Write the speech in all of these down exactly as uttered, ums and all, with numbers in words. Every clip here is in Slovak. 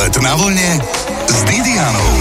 Let na vlne s Didianou.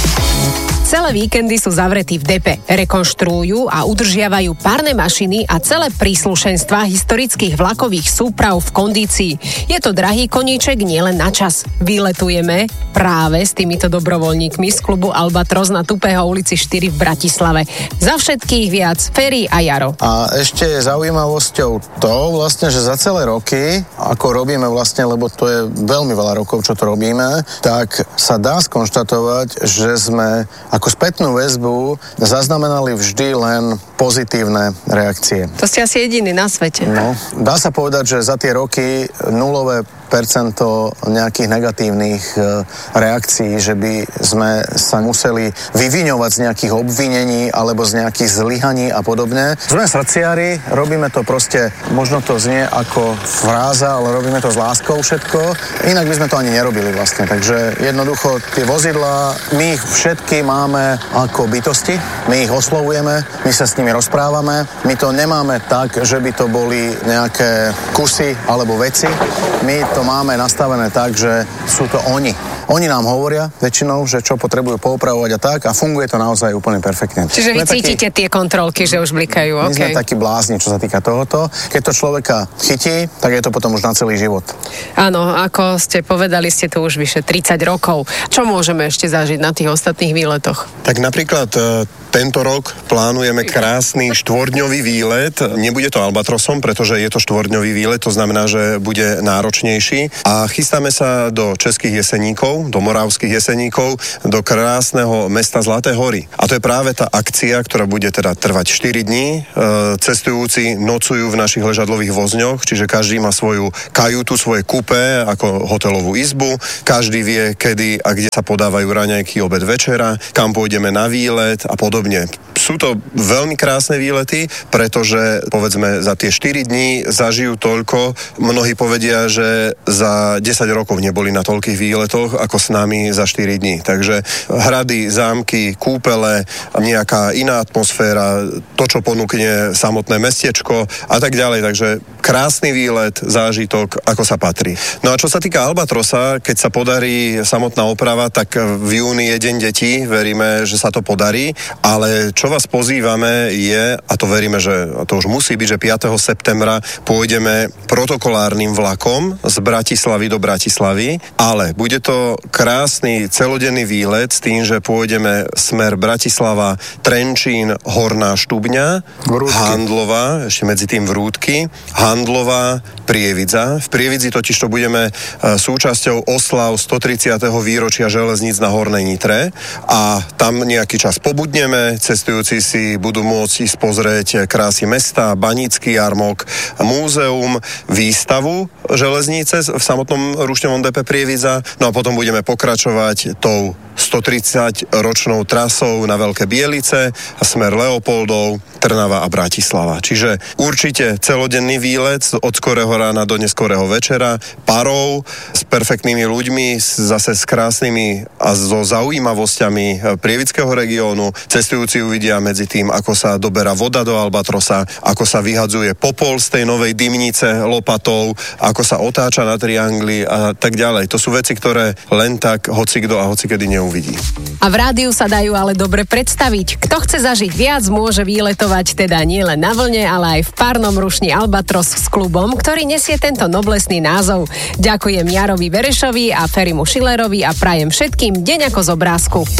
Celé víkendy sú zavretí v depe, rekonštruujú a udržiavajú párne mašiny a celé príslušenstva historických vlakových súprav v kondícii. Je to drahý koníček nielen na čas. Vyletujeme práve s týmito dobrovoľníkmi z klubu Albatros na Tupého ulici štyri v Bratislave. Za všetkých viac Feri a Jaro. A ešte je zaujímavosťou to vlastne, že za celé roky, ako robíme vlastne, lebo to je veľmi veľa rokov, čo to robíme, tak sa dá skonštatovať, že sme ako spätnú väzbu zaznamenali vždy len pozitívne reakcie. To ste asi jediní na svete. No, dá sa povedať, že za tie roky nulové percento nejakých negatívnych e, reakcií, že by sme sa museli vyviňovať z nejakých obvinení alebo z nejakých zlyhaní a podobne. Sme srdciari, robíme to proste, možno to znie ako fráza, ale robíme to s láskou všetko. Inak by sme to ani nerobili vlastne. Takže jednoducho tie vozidlá, my ich všetky máme ako bytosti, my ich oslovujeme, my sa s nimi rozprávame. My to nemáme tak, že by to boli nejaké kusy alebo veci. My to máme nastavené tak, že sú to oni. Oni nám hovoria väčšinou, že čo potrebujú poopravovať a tak a funguje to naozaj úplne perfektne. Čiže vy cítite taký, tie kontrolky, že už blikajú, my okay. sme takí blázni, čo sa týka tohoto. Keď to človeka chytí, tak je to potom už na celý život. Áno, ako ste povedali, ste tu už vyše tridsať rokov. Čo môžeme ešte zažiť na tých ostatných výletoch? Tak napríklad tento rok plánujeme krásny štvordňový výlet. Nebude to Albatrosom, pretože je to štvordňový výlet, to znamená, že bude náročnejší. A chystáme sa do Českých Jeseníkov, do Moravských Jeseníkov, do krásneho mesta Zlaté hory. A to je práve tá akcia, ktorá bude teda trvať štyri dní. E, cestujúci nocujú v našich ležadlových vozňoch, čiže každý má svoju kajutu, svoje kupé ako hotelovú izbu. Každý vie, kedy a kde sa podávajú raňajky, obed, večera, kam pôjdeme na výlet a podobne. Sú to veľmi krásne výlety, pretože povedzme za tie štyri dní zažijú toľko. Mnohí povedia, že za desať rokov neboli na toľkých výletoch ako s nami za štyri dní. Takže hrady, zámky, kúpele, nejaká iná atmosféra, to, čo ponúkne samotné mestečko a tak ďalej. Takže krásny výlet, zážitok, ako sa patrí. No a čo sa týka Albatrosa, keď sa podarí samotná oprava, tak v júni je deň detí, veríme, že sa to podarí, ale čo vás pozývame je, a to veríme, že to už musí byť, že piateho septembra pôjdeme protokolárnym vlakom z Bratislavy do Bratislavy, ale bude to krásny celodenný výlet s tým, že pôjdeme smer Bratislava, Trenčín, Horná Štubňa, Vrútky. Handlová, ešte medzi tým Vrútky, Handlová, Prievidza. V Prievidzi totiž to budeme súčasťou oslav stotridsiateho výročia železníc na Hornej Nitre a tam nejaký čas pobudneme, cestujúci si budú môcť ísť pozrieť krásy mesta, Banícky jarmok, múzeum, výstavu železnice v samotnom rušňovom depe Prievidza, no a potom budeme pokračovať tou stotridsaťročnou trasou na Veľké Bielice a smer Leopoldov, Trnava a Bratislava. Čiže určite celodenný výlet od skorého rána do neskorého večera, parou, s perfektnými ľuďmi, zase s krásnymi a so zaujímavosťami prievidského regiónu. Cestujúci uvidia medzi tým, ako sa doberá voda do Albatrosa, ako sa vyhadzuje popol z tej novej dymnice lopatou, ako sa otáča na triangli a tak ďalej. To sú veci, ktoré len tak hocikdo a hocikedy neuvidí. A v rádiu sa dajú ale dobre predstaviť. Kto chce zažiť viac, môže výletovať teda nielen na vlne, ale aj v párnom rušni Albatros s klubom, ktorý nesie tento noblesný názov. Ďakujem Jarovi Verešovi a Ferimu Schillerovi a prajem všetkým deň ako z obrázku.